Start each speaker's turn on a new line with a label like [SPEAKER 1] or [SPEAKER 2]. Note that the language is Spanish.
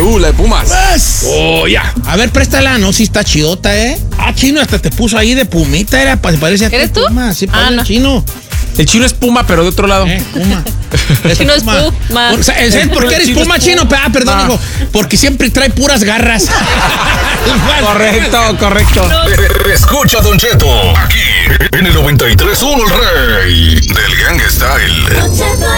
[SPEAKER 1] la de Pumas.
[SPEAKER 2] Pues.
[SPEAKER 3] Oh, ya.
[SPEAKER 2] A ver, préstala. No, sí está chidota, ¿eh? Ah, Chino, hasta te puso ahí de pumita. Se parece a ti.
[SPEAKER 4] ¿Eres tú?
[SPEAKER 2] Puma. Sí, parece
[SPEAKER 4] no.
[SPEAKER 2] Chino.
[SPEAKER 1] El Chino es Puma, pero de otro lado.
[SPEAKER 2] Puma.
[SPEAKER 4] Chino es Puma.
[SPEAKER 2] ¿Sabes por qué eres
[SPEAKER 1] Chino es
[SPEAKER 2] Puma, Chino? Ah, perdón, hijo. Porque siempre trae puras garras.
[SPEAKER 1] Correcto.
[SPEAKER 5] Escucha, Don Cheto, aquí en el 93.1 El Rey del Gang Style.
[SPEAKER 6] Don Cheto